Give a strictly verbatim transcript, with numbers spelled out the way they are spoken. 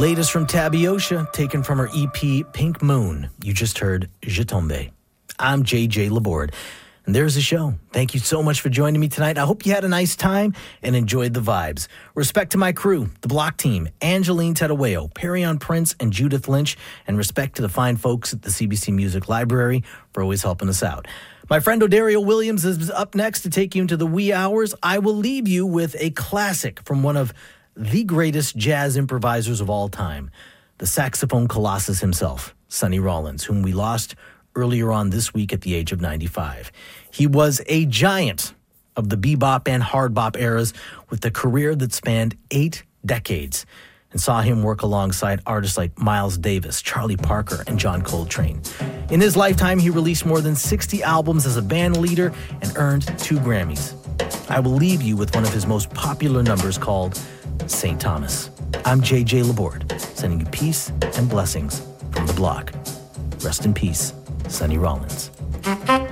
latest from Tabiosha, taken from her E P Pink Moon. You just heard Je Tombe. I'm J J Laborde, and there's the show. Thank you so much for joining me tonight. I hope you had a nice time and enjoyed the vibes. Respect to my crew, the Block Team, Angeline Tadaweo, Perion Prince, and Judith Lynch, and respect to the fine folks at the C B C Music Library for always helping us out. My friend Odario Williams is up next to take you into the wee hours. I will leave you with a classic from one of the greatest jazz improvisers of all time, the saxophone colossus himself, Sonny Rollins, whom we lost earlier on this week at the age of ninety-five. He was a giant of the bebop and hard bop eras with a career that spanned eight decades, and saw him work alongside artists like Miles Davis, Charlie Parker, and John Coltrane. In his lifetime, he released more than sixty albums as a band leader and earned two Grammys. I will leave you with one of his most popular numbers called Saint Thomas. I'm J J Laborde, sending you peace and blessings from the block. Rest in peace, Sonny Rollins.